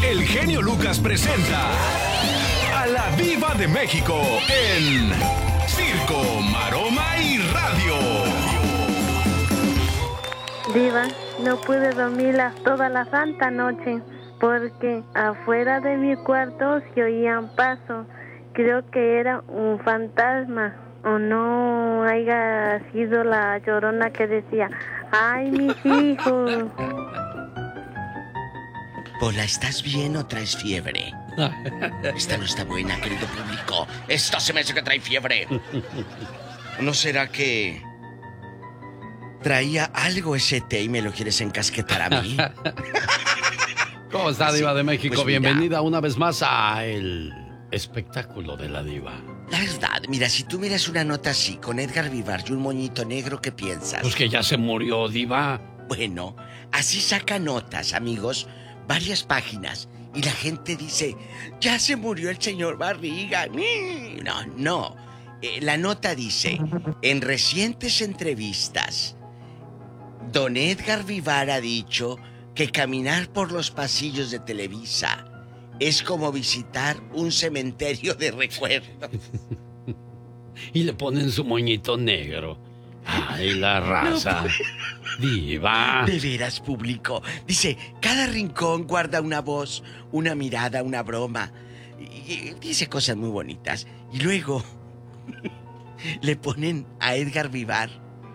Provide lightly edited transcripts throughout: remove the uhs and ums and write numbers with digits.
el genio Lucas presenta a la Diva de México en Circo, Maroma y Radio. Diva, no pude dormir toda la santa noche porque afuera de mi cuarto se oían pasos. Creo que era un fantasma o no haya sido la Llorona que decía: ¡ay, mis hijos! Pola, ¿estás bien o traes fiebre? Esta no está buena, querido público. Esto se me hace que trae fiebre. ¿No será que traía algo ese té y me lo quieres encasquetar a mí? ¿Cómo está, Diva de México? Pues mira, bienvenida una vez más a el espectáculo de la Diva. la verdad, mira, si tú miras una nota así, con Edgar Vivar y un moñito negro, ¿qué piensas? Pues que ya se murió, Diva. Bueno, así saca notas, amigos, varias páginas, y la gente dice: ya se murió el señor Barriga. No. La nota dice: en recientes entrevistas, don Edgar Vivar ha dicho que caminar por los pasillos de Televisa es como visitar un cementerio de recuerdos. Y le ponen su moñito negro. Ay, la raza. Diva. De veras, público. Dice: cada rincón guarda una voz, una mirada, una broma. Y dice cosas muy bonitas. Y luego le ponen a Edgar Vivar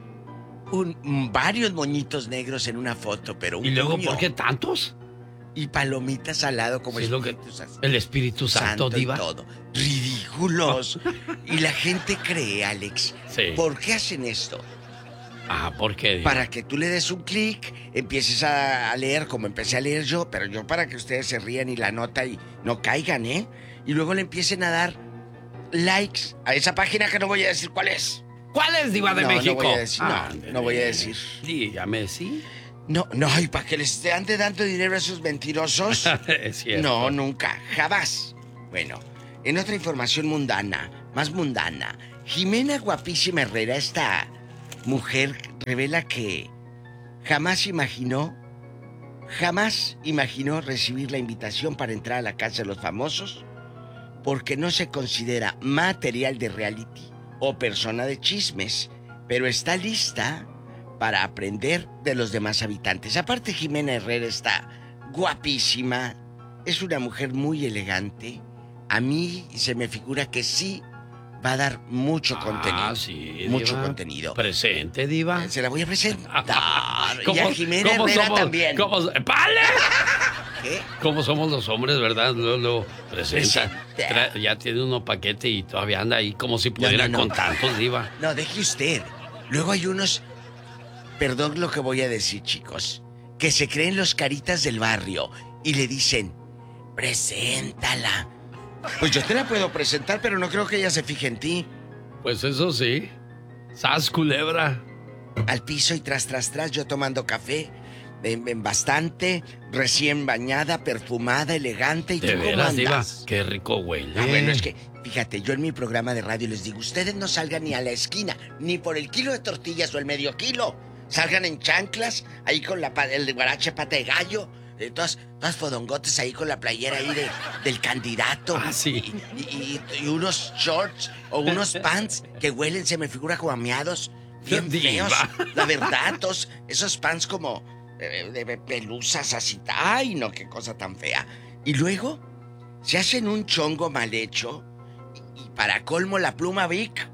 varios moñitos negros en una foto, pero un ¿Y luego puño. por qué tantos? Y palomitas al lado como Sí, el Espíritu Santo, y Diva. todo. Ridículos. Y la gente cree, Alex. Sí. ¿Por qué hacen esto? Ah, ¿por qué, Diva? Para que tú le des un clic, empieces a leer como empecé a leer yo, pero yo para que ustedes se rían y la nota y no caigan, ¿eh? Y luego le empiecen a dar likes a esa página que no voy a decir cuál es. ¿Cuál es, Diva de México? No voy a decir, no voy a decir. Dígame, ¿sí? No, y para que les ande dando dinero a esos mentirosos. Es cierto. No, nunca, jamás. Bueno, en otra información mundana, más mundana, Jimena Guapísima Herrera, esta mujer, revela que jamás imaginó recibir la invitación para entrar a la casa de los famosos porque no se considera material de reality o persona de chismes, pero está lista para aprender de los demás habitantes. Aparte, Jimena Herrera está guapísima, es una mujer muy elegante. A mí se me figura que sí va a dar mucho contenido. Sí, mucho Diva. Presente, Presente, Diva. Se la voy a presentar. Y a Jimena Herrera somos, también. ¡Vale! ¿Qué? ¿Cómo somos los hombres, verdad? Lo presenta. Ya tiene uno paquete y todavía anda ahí como si pudiera No. con tantos, Diva. No, deje usted. Luego hay unos... Perdón lo que voy a decir, chicos. Que se creen los caritas del barrio y le dicen: preséntala. Pues yo te la puedo presentar, pero no creo que ella se fije en ti. Pues eso sí. ¡Sas, culebra! Al piso y tras, yo tomando café. En bastante, recién bañada, perfumada, elegante. ¿Y ¿De tú cómo veras, Diva? andas? ¡Qué rico huele! Ah, bueno, es que, fíjate, yo en mi programa de radio les digo: ustedes no salgan ni a la esquina, ni por el kilo de tortillas o el medio kilo. Salgan en chanclas, ahí con el guarache pata de gallo, todas fodongotes ahí con la playera ahí del candidato. Ah, sí. Y unos shorts o unos pants que huelen, se me figura como a miados, bien Diva. feos. La verdad, todos esos pants como de pelusas así. Ay, no, qué cosa tan fea. Y luego se hacen un chongo mal hecho y para colmo la pluma Vic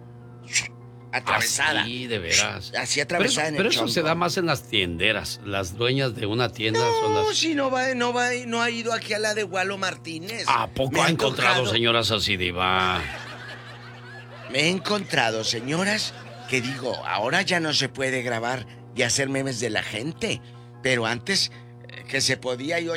atravesada. Sí, de veras. Así atravesada en el Pero eso chongo. se da más en las tienderas. Las dueñas de una tienda son No, las... si no ha ido aquí a la de Walo Martínez. ¿A poco Me ha han encontrado tocado- señoras así, Diva? Me he encontrado señoras que digo, ahora ya no se puede grabar y hacer memes de la gente, pero antes que se podía yo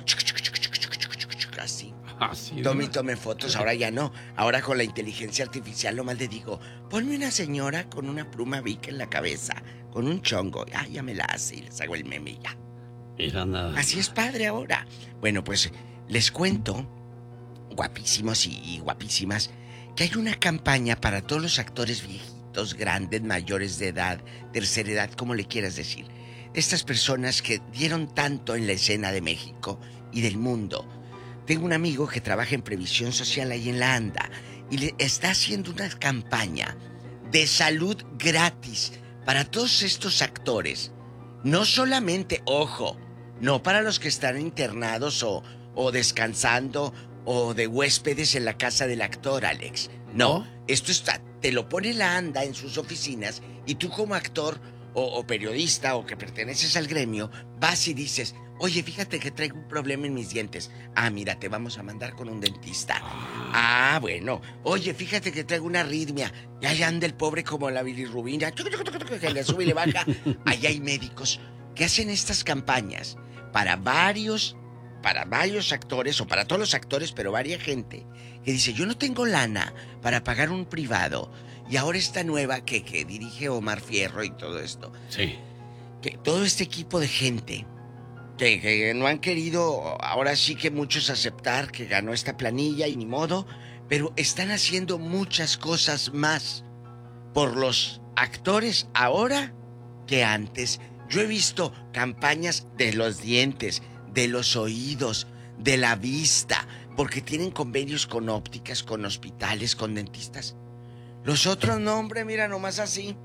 así. Así, Tome fotos, ahora ya no. Ahora con la inteligencia artificial nomás le digo: ponme una señora con una pluma Vic en la cabeza, con un chongo. Ah, ya me la hace y les hago el meme y ya. Mira nada. Así es padre ahora. Bueno, pues les cuento, guapísimos y guapísimas, que hay una campaña para todos los actores viejitos, grandes, mayores de edad, tercera edad, como le quieras decir. Estas personas que dieron tanto en la escena de México y del mundo. tengo un amigo que trabaja en previsión social ahí en la ANDA y le está haciendo una campaña de salud gratis para todos estos actores. No solamente, ojo, no para los que están internados o descansando o de huéspedes en la casa del actor, Alex. No, esto está, te lo pone la ANDA en sus oficinas y tú como actor o periodista o que perteneces al gremio, vas y dices, oye, fíjate que traigo un problema en mis dientes. Ah, mira, te vamos a mandar con un dentista. Ah, bueno. Oye, fíjate que traigo una arritmia. Y allá anda el pobre como la bilirrubina, que le sube y le baja. Allá hay médicos que hacen estas campañas para varios actores, o para todos los actores, pero varia gente, que dice, yo no tengo lana para pagar un privado. Y ahora esta nueva que dirige Omar Fierro y todo esto. Sí. Que todo este equipo de gente que no han querido, ahora sí que muchos aceptar que ganó esta planilla y ni modo, pero están haciendo muchas cosas más por los actores ahora que antes. Yo he visto campañas de los dientes, de los oídos, de la vista, porque tienen convenios con ópticas, con hospitales, con dentistas. Los otros no, hombre, mira, nomás así.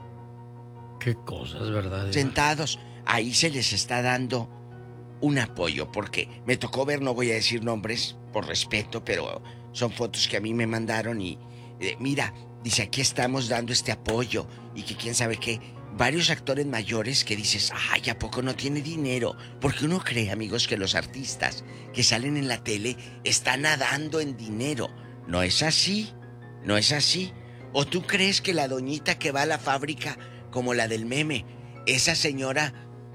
Qué cosas, ¿verdad? Sentados. Ahí se les está dando un apoyo, porque me tocó ver, no voy a decir nombres por respeto, pero son fotos que a mí me mandaron y mira, dice, aquí estamos dando este apoyo y que quién sabe qué. Varios actores mayores que dices, ay, ¿a poco no tiene dinero? Porque uno cree, amigos, que los artistas que salen en la tele están nadando en dinero. No es así, no es así. ¿O tú crees que la doñita que va a la fábrica, como la del meme, esa señora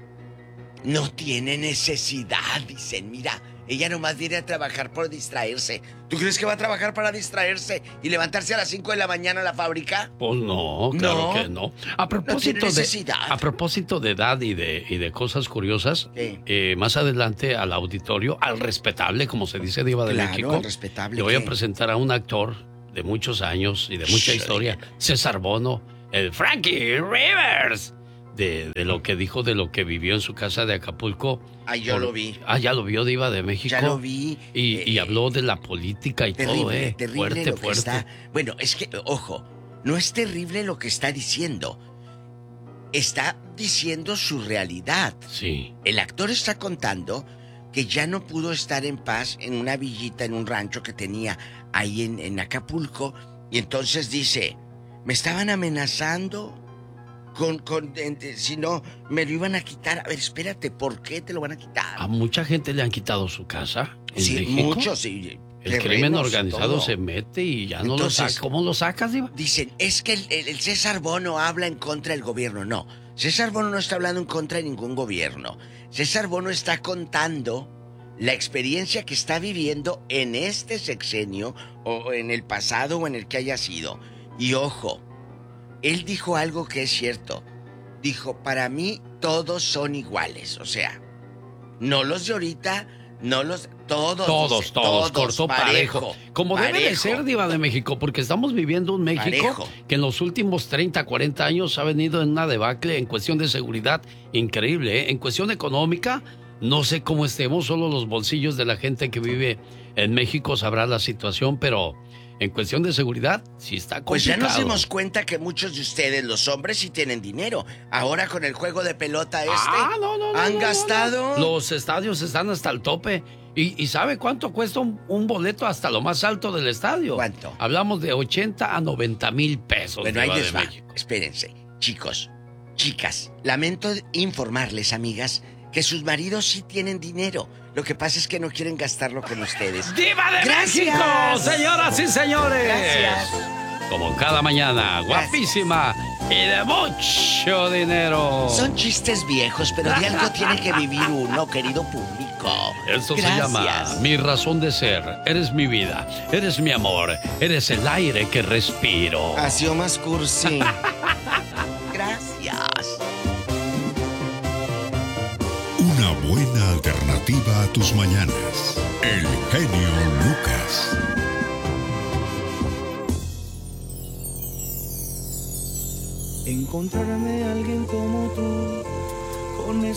no tiene necesidad? Dicen, mira, ella nomás viene a trabajar por distraerse. ¿Tú crees que va a trabajar para distraerse y levantarse a las 5 de la mañana a la fábrica? Pues no, claro que no. A propósito, no tiene necesidad. A propósito de edad y de cosas curiosas, sí. Más adelante al auditorio, al respetable, como se dice, Diva de México, al respetable, le voy a presentar a un actor de muchos años y de mucha historia, César Bono, el Frankie Rivers, de lo que dijo, de lo que vivió en su casa de Acapulco. Ah, yo lo vi. Ah, ya lo vio, Diva de México. Ya lo vi. Y habló de la política y terrible, todo, terrible fuerte, lo que fuerte. está. Bueno, es que, ojo, no es terrible lo que está diciendo. Está diciendo su realidad. Sí. El actor está contando que ya no pudo estar en paz en una villita, en un rancho que tenía ahí en Acapulco. Y entonces dice, me estaban amenazando si no, me lo iban a quitar. A ver, espérate, ¿por qué te lo van a quitar? ¿A mucha gente le han quitado su casa en Sí, México? muchos, sí. El crimen organizado se mete y ya no lo saca. ¿Cómo lo sacas, Diva? Dicen, es que el César Bono habla en contra del gobierno. No, César Bono no está hablando en contra de ningún gobierno. César Bono está contando la experiencia que está viviendo en este sexenio o en el pasado o en el que haya sido. Y ojo, él dijo algo que es cierto. Dijo, para mí todos son iguales. O sea, no los de ahorita, no los... Todos, cortó parejo. Como debe de ser, Diva de México, porque estamos viviendo un México que en los últimos 30, 40 años ha venido en una debacle en cuestión de seguridad increíble, ¿eh? En cuestión económica, no sé cómo estemos, solo los bolsillos de la gente que vive en México sabrá la situación, pero en cuestión de seguridad sí está complicado. Pues ya nos dimos cuenta que muchos de ustedes, los hombres, sí tienen dinero. Ahora con el juego de pelota han gastado... Los estadios están hasta el tope. ¿Y sabe cuánto cuesta un boleto hasta lo más alto del estadio? ¿Cuánto? Hablamos de 80 a 90 mil pesos. Bueno, ahí les va. Espérense, chicos, chicas, lamento informarles, amigas, que sus maridos sí tienen dinero. Lo que pasa es que no quieren gastarlo con ustedes. ¡Diva de México! Señoras y señores. Gracias. Como cada mañana, guapísima y de mucho dinero. Son chistes viejos, pero de algo tiene que vivir uno, querido público. Esto se llama Mi razón de ser. Eres mi vida, eres mi amor, eres el aire que respiro. Ha sido más cursi. Gracias. Una buena alternativa a tus mañanas. El genio Lucas. Encontrarme a alguien como tú, con